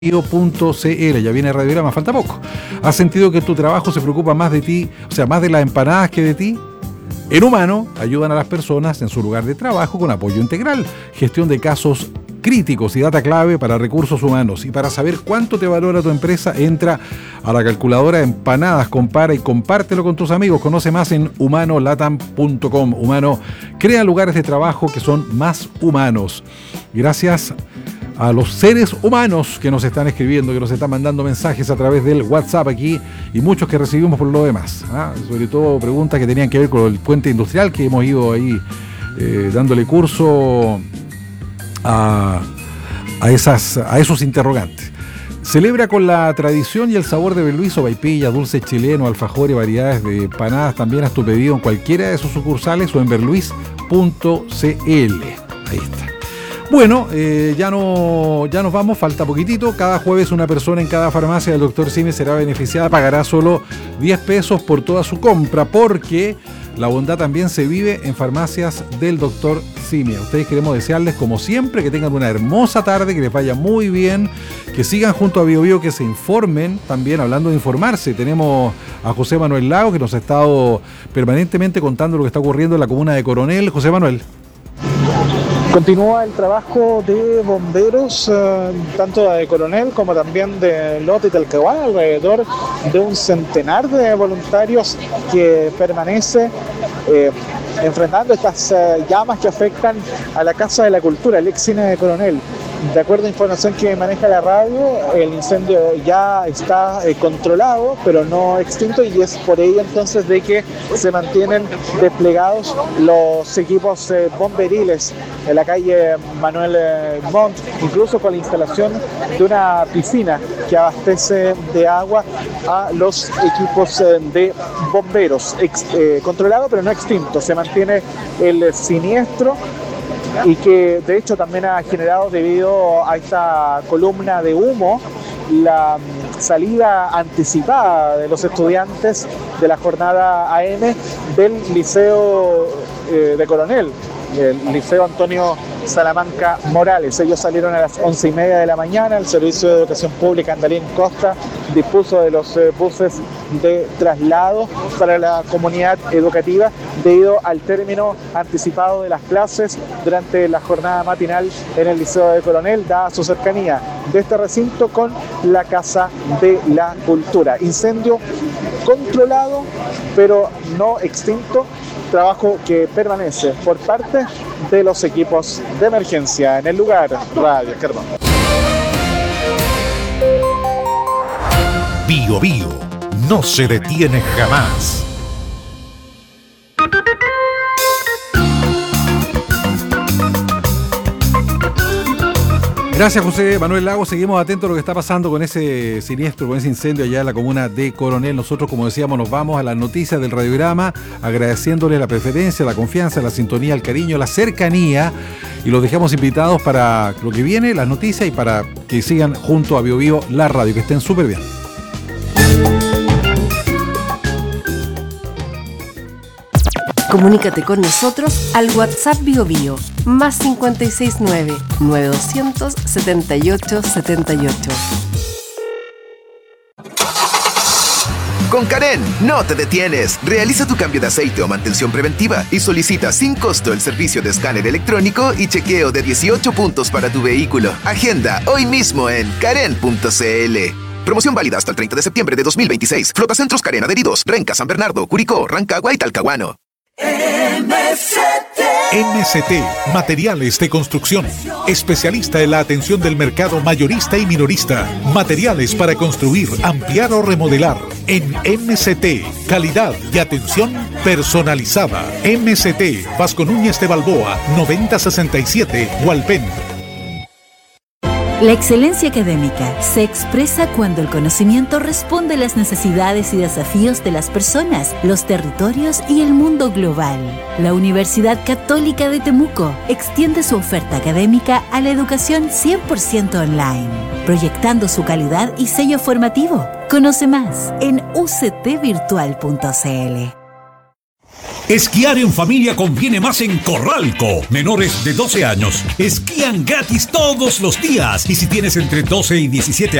Ya viene Radiograma, falta poco. ¿Has sentido que tu trabajo se preocupa más de ti, o sea, más de las empanadas que de ti? En Humano ayudan a las personas en su lugar de trabajo con apoyo integral, gestión de casos críticos y data clave para recursos humanos. Y para saber cuánto te valora tu empresa, entra a la calculadora de empanadas, compara y compártelo con tus amigos. Conoce más en humanolatam.com. Humano crea lugares de trabajo que son más humanos. Gracias a los seres humanos que nos están escribiendo, que nos están mandando mensajes a través del WhatsApp aquí y muchos que recibimos por lo demás. Sobre todo preguntas que tenían que ver con el puente industrial, que hemos ido ahí dándole curso a esos interrogantes. Celebra con la tradición y el sabor de Belluís, sopaipilla, dulce chileno, alfajor y variedades de empanadas. También haz tu pedido en cualquiera de sus sucursales o en berluis.cl. Ahí está. Bueno, ya nos vamos, falta poquitito. Cada jueves una persona en cada farmacia del Dr. Simi será beneficiada, pagará solo 10 pesos por toda su compra, porque la bondad también se vive en farmacias del Dr. Simi. A ustedes queremos desearles, como siempre, que tengan una hermosa tarde, que les vaya muy bien, que sigan junto a BioBio, que se informen también. Hablando de informarse, tenemos a José Manuel Lago, que nos ha estado permanentemente contando lo que está ocurriendo en la comuna de Coronel. José Manuel. Continúa el trabajo de bomberos, tanto de Coronel como también de Lote y Talcahuano, alrededor de un centenar de voluntarios que permanece enfrentando estas llamas que afectan a la Casa de la Cultura, el ex cine de Coronel. De acuerdo a información que maneja la radio, el incendio ya está controlado, pero no extinto, y es por ello entonces de que se mantienen desplegados los equipos bomberiles en la calle Manuel Montt, incluso con la instalación de una piscina que abastece de agua a los equipos de bomberos. Controlado pero no extinto, se mantiene el siniestro, y que de hecho también ha generado, debido a esta columna de humo, la salida anticipada de los estudiantes de la jornada AM del Liceo de Coronel, el Liceo Antonio Salamanca Morales. Ellos salieron a las 11:30 de la mañana. El Servicio de Educación Pública Andalín Costa dispuso de los buses de traslado para la comunidad educativa debido al término anticipado de las clases durante la jornada matinal en el Liceo de Coronel, dada su cercanía de este recinto con la Casa de la Cultura. Incendio controlado pero no extinto, trabajo que permanece por parte de los equipos de emergencia en el lugar. Radio Germán. BioBio no se detiene jamás. Gracias, José Manuel Lago. Seguimos atentos a lo que está pasando con ese siniestro, con ese incendio allá en la comuna de Coronel. Nosotros, como decíamos, nos vamos a las noticias del Radiograma, agradeciéndoles la preferencia, la confianza, la sintonía, el cariño, la cercanía, y los dejamos invitados para lo que viene, las noticias, y para que sigan junto a BioBio, la radio. Que estén súper bien. Comunícate con nosotros al WhatsApp BioBio, más 569 9200 7878. Con Karen, no te detienes. Realiza tu cambio de aceite o mantención preventiva y solicita sin costo el servicio de escáner electrónico y chequeo de 18 puntos para tu vehículo. Agenda hoy mismo en karen.cl. Promoción válida hasta el 30 de septiembre de 2026. Flotacentros Karen adheridos: Renca, San Bernardo, Curicó, Rancagua y Talcahuano. MST Materiales de Construcción. Especialista en la atención del mercado mayorista y minorista. Materiales para construir, ampliar o remodelar. En MST, calidad y atención personalizada. MST, Vasco Núñez de Balboa, 9067, Hualpén. La excelencia académica se expresa cuando el conocimiento responde a las necesidades y desafíos de las personas, los territorios y el mundo global. La Universidad Católica de Temuco extiende su oferta académica a la educación 100% online, proyectando su calidad y sello formativo. Conoce más en uctvirtual.cl. Esquiar en familia conviene más en Corralco. Menores de 12 años esquían gratis todos los días. Y si tienes entre 12 y 17